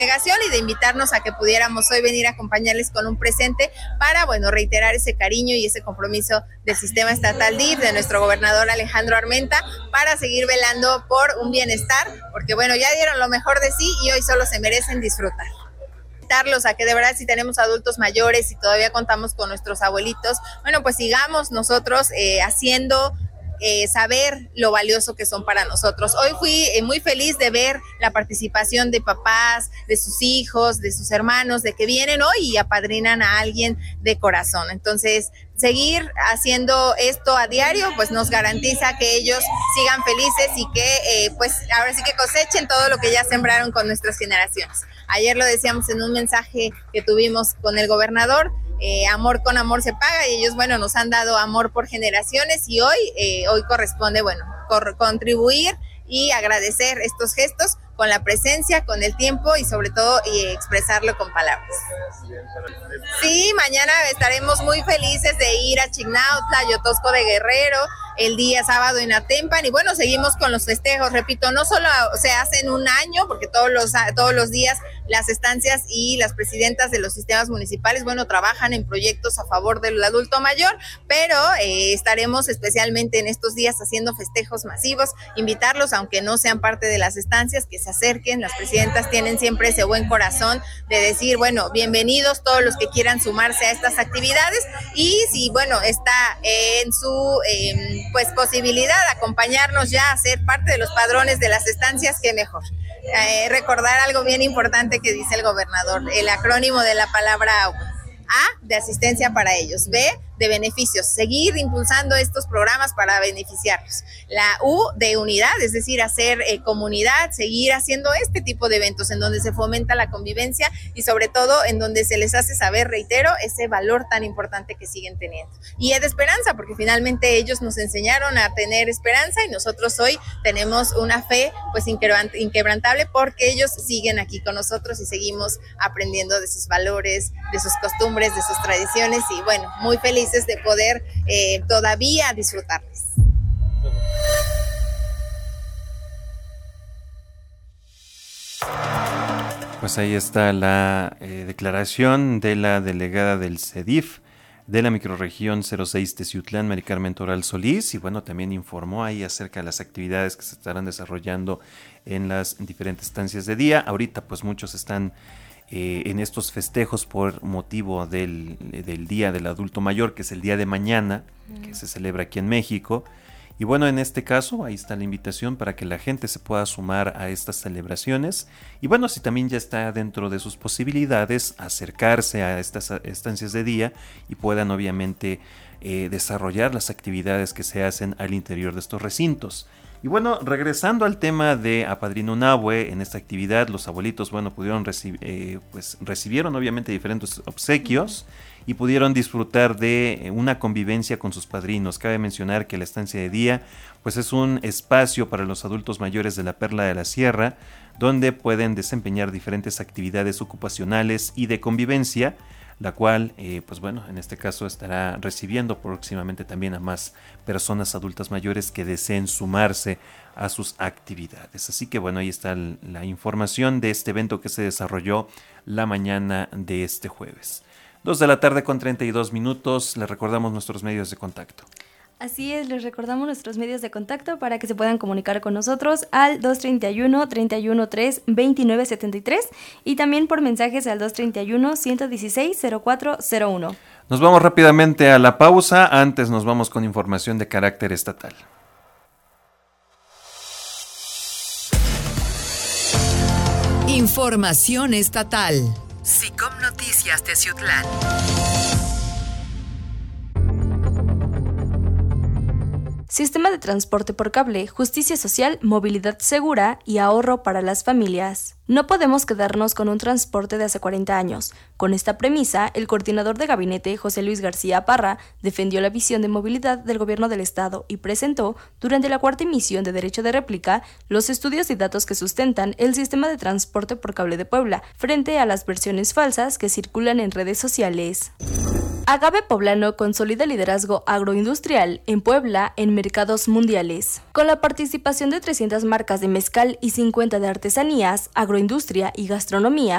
delegación y de invitarnos a que pudiéramos hoy venir a acompañarles con un presente para, reiterar ese cariño y ese compromiso del sistema estatal DIF, de nuestro gobernador Alejandro Armenta, para seguir velando por un bienestar, porque ya dieron lo mejor de sí y hoy solo se merecen disfrutar. Invitarlos a que de verdad, si tenemos adultos mayores y todavía contamos con nuestros abuelitos, pues sigamos nosotros haciendo saber lo valioso que son para nosotros. Hoy fui muy feliz de ver la participación de papás, de sus hijos, de sus hermanos, de que vienen hoy y apadrinan a alguien de corazón. Entonces, seguir haciendo esto a diario, nos garantiza que ellos sigan felices y que, ahora sí que cosechen todo lo que ya sembraron con nuestras generaciones. Ayer lo decíamos en un mensaje que tuvimos con el gobernador, amor con amor se paga, y ellos, nos han dado amor por generaciones y hoy corresponde, contribuir y agradecer estos gestos con la presencia, con el tiempo y sobre todo expresarlo con palabras. Sí, mañana estaremos muy felices de ir a Chignautla, Yotosco de Guerrero, el día sábado en Atempan, y seguimos con los festejos. Repito, no solo se hacen un año, porque todos los días las estancias y las presidentas de los sistemas municipales, trabajan en proyectos a favor del adulto mayor, pero estaremos especialmente en estos días haciendo festejos masivos, invitarlos, aunque no sean parte de las estancias, que se acerquen. Las presidentas tienen siempre ese buen corazón de decir, bienvenidos todos los que quieran sumarse a estas actividades, y si, está en su posibilidad acompañarnos ya a ser parte de los padrones de las estancias, qué mejor. Recordar algo bien importante que dice el gobernador, el acrónimo de la palabra A, de asistencia para ellos; B, de beneficios, seguir impulsando estos programas para beneficiarlos; la U, de unidad, es decir, hacer comunidad, seguir haciendo este tipo de eventos en donde se fomenta la convivencia y sobre todo en donde se les hace saber, reitero, ese valor tan importante que siguen teniendo. Y es de esperanza, porque finalmente ellos nos enseñaron a tener esperanza y nosotros hoy tenemos una fe inquebrantable, porque ellos siguen aquí con nosotros y seguimos aprendiendo de sus valores, de sus costumbres, de sus tradiciones, y muy felices de poder todavía disfrutarles. Pues ahí está la declaración de la delegada del CEDIF de la microrregión 06 Teciutlán, Mari Carmen Toral Solís, y también informó ahí acerca de las actividades que se estarán desarrollando en las diferentes estancias de día. Ahorita muchos están en estos festejos por motivo del Día del Adulto Mayor, que es el día de mañana, que se celebra aquí en México. Y en este caso, ahí está la invitación para que la gente se pueda sumar a estas celebraciones. Y si también ya está dentro de sus posibilidades, acercarse a estas estancias de día y puedan obviamente desarrollar las actividades que se hacen al interior de estos recintos. Y regresando al tema de Apadrino un Abue, en esta actividad los abuelitos, pudieron recibieron obviamente diferentes obsequios y pudieron disfrutar de una convivencia con sus padrinos. Cabe mencionar que la estancia de día, es un espacio para los adultos mayores de la Perla de la Sierra, donde pueden desempeñar diferentes actividades ocupacionales y de convivencia, la cual, en este caso estará recibiendo próximamente también a más personas adultas mayores que deseen sumarse a sus actividades. Así que ahí está la información de este evento que se desarrolló la mañana de este jueves. 2:32 p.m, les recordamos nuestros medios de contacto. Así es, les recordamos nuestros medios de contacto para que se puedan comunicar con nosotros al 231-313-2973 y también por mensajes al 231-116-0401. Nos vamos rápidamente a la pausa, antes nos vamos con información de carácter estatal. Información estatal. SICOM Noticias Teciutlán. Sistema de transporte por cable, justicia social, movilidad segura y ahorro para las familias. No podemos quedarnos con un transporte de hace 40 años. Con esta premisa, el coordinador de gabinete, José Luis García Parra, defendió la visión de movilidad del gobierno del estado y presentó, durante la cuarta emisión de Derecho de Réplica, los estudios y datos que sustentan el sistema de transporte por cable de Puebla, frente a las versiones falsas que circulan en redes sociales. Agave Poblano consolida liderazgo agroindustrial en Puebla en mercados mundiales. Con la participación de 300 marcas de mezcal y 50 de artesanías, agroindustria y gastronomía,